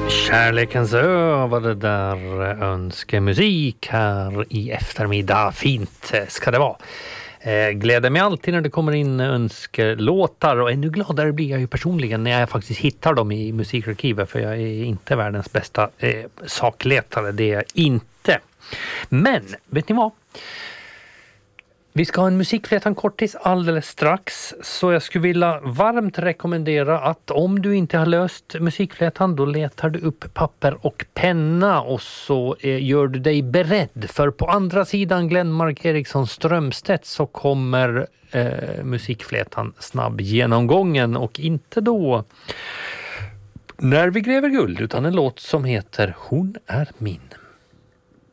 Kärlekens ö var det där, önskemusik här i eftermiddag. Fint ska det vara. Gläder mig alltid när det kommer in önskelåtar, och ännu gladare blir jag ju personligen när jag faktiskt hittar dem i musikarkivet, för jag är inte världens bästa sakletare, det är jag inte. Men vet ni vad? Vi ska ha en musikflätan kortis alldeles strax, så jag skulle vilja varmt rekommendera att om du inte har löst musikflätan, då letar du upp papper och penna och så gör du dig beredd, för på andra sidan Glenmark Eriksson Strömstedt så kommer musikflätan snabb genomgången, och inte då När vi gräver guld, utan en låt som heter Hon är min.